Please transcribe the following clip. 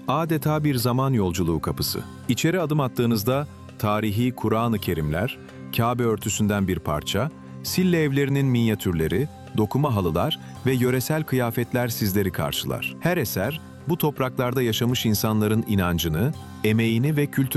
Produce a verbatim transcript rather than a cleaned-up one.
Adeta bir zaman yolculuğu kapısı. İçeri adım attığınızda tarihi Kur'an-ı Kerimler, Kabe örtüsünden bir parça, Sille evlerinin minyatürleri, dokuma halılar ve yöresel kıyafetler sizleri karşılar. Her eser, bu topraklarda yaşamış insanların inancını, emeğini ve kültürünü